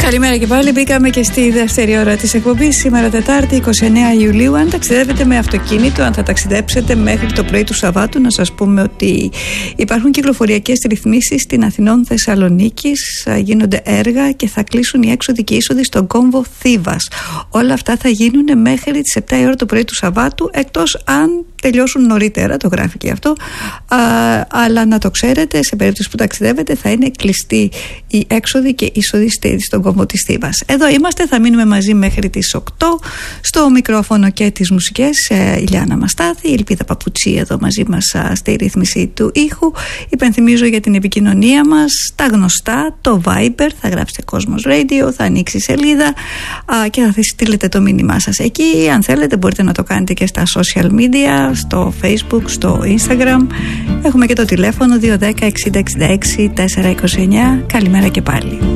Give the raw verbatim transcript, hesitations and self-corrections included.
Καλημέρα και πάλι. Μπήκαμε και στη δεύτερη ώρα της εκπομπής. Σήμερα Τετάρτη, είκοσι εννέα Ιουλίου. Αν ταξιδεύετε με αυτοκίνητο, αν θα ταξιδέψετε μέχρι το πρωί του Σαββάτου, να σας πούμε ότι υπάρχουν κυκλοφοριακές ρυθμίσεις στην Αθηνών Θεσσαλονίκης. Γίνονται έργα και θα κλείσουν οι έξοδοι και είσοδοι στον κόμβο Θήβας. Όλα αυτά θα γίνουν μέχρι τις επτά η ώρα το πρωί του Σαββάτου, εκτός αν τελειώσουν νωρίτερα, το γράφει και αυτό. Α, αλλά να το ξέρετε, σε περίπτωση που ταξιδεύετε, θα είναι κλειστοί οι έξοδοι και είσοδοι στον κόμβο της Θήβας. Εδώ είμαστε, θα μείνουμε μαζί μέχρι τις οκτώ. Στο μικρόφωνο και τις μουσικές, ε, Ηλιάνα Μαστάθη, η Ελπίδα Παπουτσί εδώ μαζί μας α, στη ρύθμιση του ήχου. Υπενθυμίζω για την επικοινωνία μας, τα γνωστά, το Viber, θα γράψετε Κόσμος Radio, θα ανοίξει η σελίδα α, και θα στείλετε το μήνυμά σας εκεί. Αν θέλετε μπορείτε να το κάνετε και στα social media, στο Facebook, στο Instagram. Έχουμε και το τηλέφωνο δύο ένα μηδέν εξήντα εξήντα έξι τετρακόσια είκοσι εννιά. Καλημέρα και πάλι.